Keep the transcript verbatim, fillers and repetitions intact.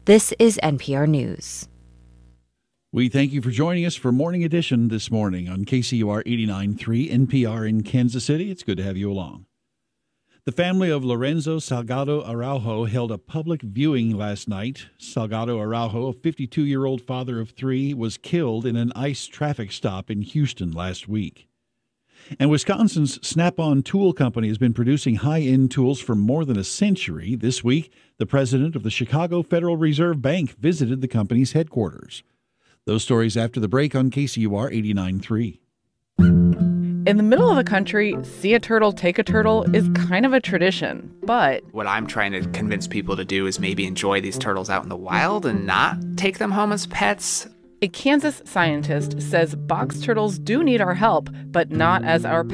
This is N P R News. We thank you for joining us for Morning Edition this morning on K C U R eighty-nine point three N P R in Kansas City. It's good to have you along. The family of Lorenzo Salgado Araujo held a public viewing last night. Salgado Araujo, a fifty-two-year-old father of three, was killed in an ICE traffic stop in Houston last week. And Wisconsin's Snap-on Tool Company has been producing high-end tools for more than a century. This week, the president of the Chicago Federal Reserve Bank visited the company's headquarters. Those stories after the break on K C U R eighty-nine point three. In the middle of the country, see a turtle, take a turtle is kind of a tradition, but what I'm trying to convince people to do is maybe enjoy these turtles out in the wild and not take them home as pets. A Kansas scientist says box turtles do need our help, but not as our